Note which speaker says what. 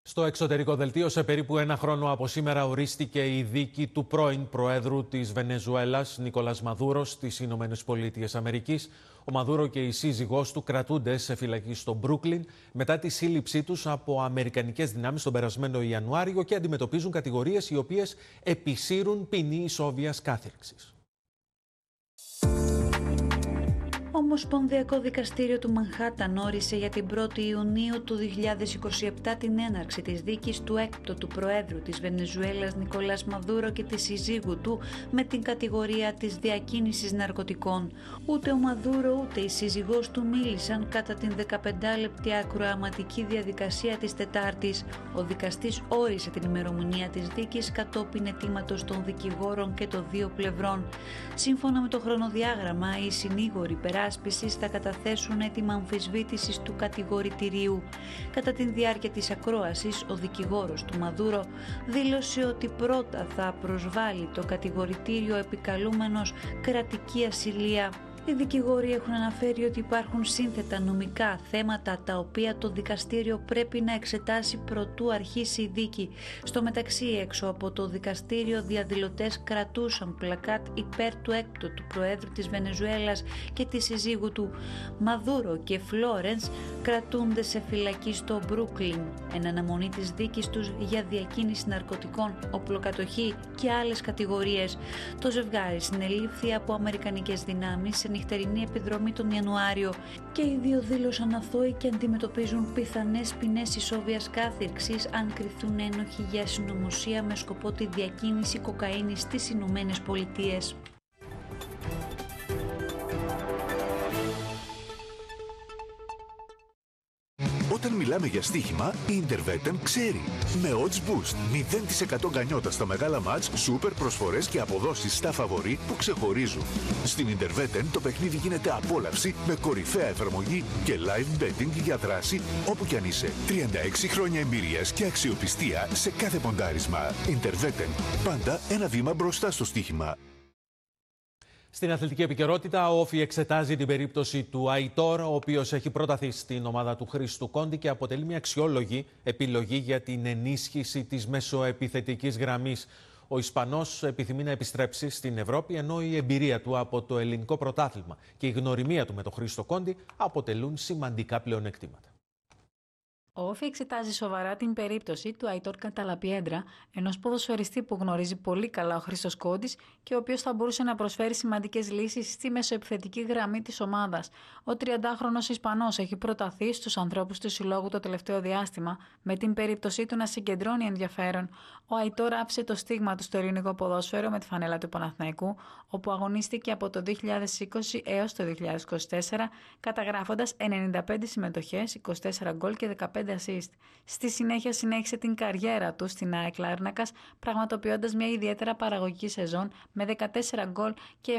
Speaker 1: Στο εξωτερικό δελτίο, σε περίπου ένα χρόνο από σήμερα, ορίστηκε η δίκη του πρώην Προέδρου της Βενεζουέλας, Νικολάς Μαδούρο, στις Ηνωμένες Πολιτείες Αμερικής. Ο Μαδούρο και η σύζυγός του κρατούνται σε φυλακή στο Μπρούκλιν μετά τη σύλληψή τους από αμερικανικές δυνάμεις τον περασμένο Ιανουάριο και αντιμετωπίζουν κατηγορίες οι οποίες επισύρουν ποινή ισόβιας κάθυρξης.
Speaker 2: Το Ομοσπονδιακό Δικαστήριο του Μανχάταν όρισε για την 1η Ιουνίου του 2027 την έναρξη της δίκης του έκπτωτου Προέδρου της Βενεζουέλας Νικολάς Μαδούρο και της συζύγου του με την κατηγορία της διακίνησης ναρκωτικών. Ούτε ο Μαδούρο ούτε η σύζυγός του μίλησαν κατά την 15λεπτη ακροαματική διαδικασία της Τετάρτης. Ο δικαστής όρισε την ημερομηνία της δίκης κατόπιν αιτήματος των δικηγόρων και των δύο πλευρών. Σύμφωνα με το χρονοδιάγραμμα, οι συνήγοροι περάσπισης θα καταθέσουν αίτημα αμφισβήτησης του κατηγορητηρίου. Κατά τη διάρκεια της ακρόασης, ο δικηγόρος του Μαδούρο δήλωσε ότι πρώτα θα προσβάλει το κατηγορητήριο επικαλούμενος κρατική ασυλία. Οι δικηγόροι έχουν αναφέρει ότι υπάρχουν σύνθετα νομικά θέματα τα οποία το δικαστήριο πρέπει να εξετάσει προτού αρχίσει η δίκη. Στο μεταξύ, έξω από το δικαστήριο, διαδηλωτές κρατούσαν πλακάτ υπέρ του έκπτωτου Προέδρου της Βενεζουέλας και της συζύγου του. Μαδούρο και Φλόρενς κρατούνται σε φυλακή στο Μπρούκλιν, εν αναμονή της δίκης τους για διακίνηση ναρκωτικών, οπλοκατοχή και άλλες κατηγορίες. Το ζευγάρι συνελήφθη από αμερικανικές δυνάμεις σε νυχτερινή επιδρομή τον Ιανουάριο και οι δύο δήλωσαν αθώοι και αντιμετωπίζουν πιθανές ποινές ισόβιας κάθυρξης αν κριθούν ένοχοι για συνωμοσία με σκοπό τη διακίνηση κοκαίνης στις Ηνωμένες Πολιτείες.
Speaker 3: Όταν μιλάμε για στοίχημα, η Intervetem ξέρει. Με odds boost, 0% γκανιότα στα μεγάλα μάτς, σούπερ προσφορές και αποδόσεις στα φαβορί που ξεχωρίζουν. Στην Intervetem το παιχνίδι γίνεται απόλαυση με κορυφαία εφαρμογή και live betting για δράση όπου κι αν είσαι. 36 χρόνια εμπειρίας και αξιοπιστία σε κάθε ποντάρισμα. Intervetem, πάντα ένα βήμα μπροστά στο στοίχημα.
Speaker 1: Στην αθλητική επικαιρότητα, ο Όφι εξετάζει την περίπτωση του Αϊτόρ, ο οποίος έχει προταθεί στην ομάδα του Χρήστου Κόντι και αποτελεί μια αξιόλογη επιλογή για την ενίσχυση της μεσοεπιθετικής γραμμής. Ο Ισπανός επιθυμεί να επιστρέψει στην Ευρώπη, ενώ η εμπειρία του από το ελληνικό πρωτάθλημα και η γνωριμία του με τον Χρήστο Κόντι αποτελούν σημαντικά πλεονεκτήματα.
Speaker 4: Ο Όφι εξετάζει σοβαρά την περίπτωση του Αϊτόρ Καταλαπιέντρα, ενός ποδοσφαιριστή που γνωρίζει πολύ καλά ο Χρήστος Κόντης και ο οποίος θα μπορούσε να προσφέρει σημαντικές λύσεις στη μεσοεπιθετική γραμμή της ομάδας. Ο 30χρονος Ισπανός έχει προταθεί στους ανθρώπους του συλλόγου το τελευταίο διάστημα, με την περίπτωσή του να συγκεντρώνει ενδιαφέρον. Ο Αϊτόρ άφησε το στίγμα του στο ελληνικό ποδόσφαιρο με τη φανέλα του Παναθηναϊκού, όπου αγωνίστηκε από το 2020 έως το 2024, καταγράφοντας 95 συμμετοχές, 24 γκολ και 15 assist. Στη συνέχεια συνέχισε την καριέρα του στην ΑΕΚ Λάρνακας, πραγματοποιώντας μια ιδιαίτερα παραγωγική σεζόν με 14 γκολ και